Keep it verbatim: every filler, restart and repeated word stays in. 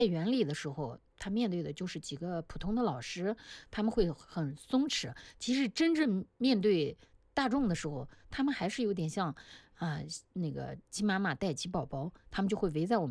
在园里的时候，他面对的就是几个普通的老师，他们会很松弛。其实真正面对大众的时候，他们还是有点像，啊，那个鸡妈妈带鸡宝宝，他们就会围在我们